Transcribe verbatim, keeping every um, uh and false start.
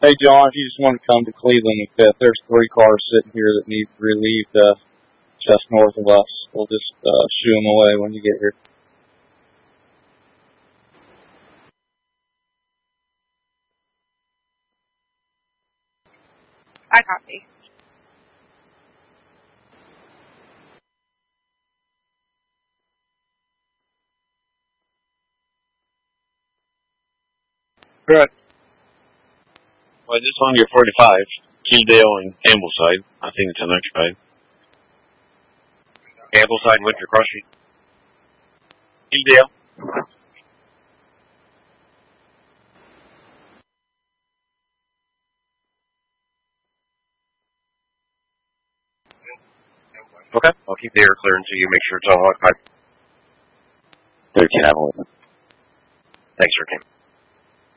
Hey, John, if you just want to come to Cleveland and Fifth, there's three cars sitting here that need relieved uh, just north of us. We'll just uh, shoo them away when you get here. I copy. Good. Well, just on your forty-five, Keydale and Ambleside. I think it's unoccupied. Ambleside and Winter Crossing. Keydale. Okay, I'll keep the air clear until you make sure it's all occupied. They're Cavalry. Thanks, Ricky.